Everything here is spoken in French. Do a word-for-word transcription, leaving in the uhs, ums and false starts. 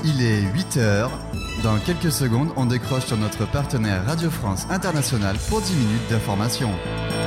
Il est huit heures. Dans quelques secondes, on décroche sur notre partenaire Radio France Internationale pour dix minutes d'information.